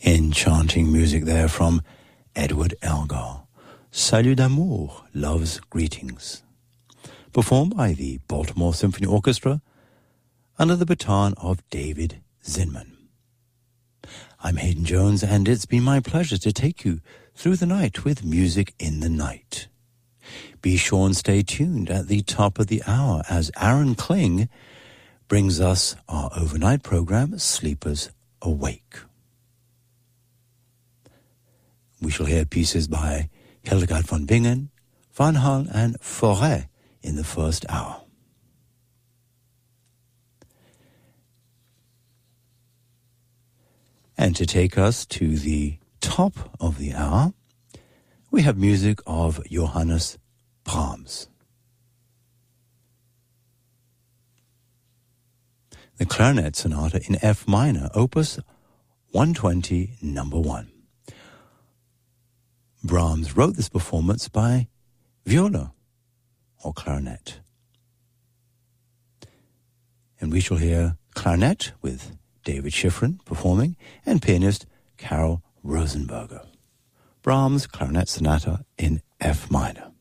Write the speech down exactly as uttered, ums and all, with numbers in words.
Enchanting music there from Edward Elgar. Salut d'amour, love's greetings. Performed by the Baltimore Symphony Orchestra under the baton of David Zinman. I'm Hayden Jones, and it's been my pleasure to take you through the night with Music in the Night. Be sure and stay tuned at the top of the hour as Aaron Kling brings us our overnight program, Sleepers Awake. We shall hear pieces by Hildegard von Bingen, Van Hal and Fauré in the first hour. And to take us to the top of the hour, we have music of Johannes Brahms. The Clarinet Sonata in F minor, opus one twenty, number one. Brahms wrote this performance by viola or clarinet. And we shall hear clarinet with David Schifrin performing and pianist Carol Rosenberger. Brahms Clarinet Sonata in F minor.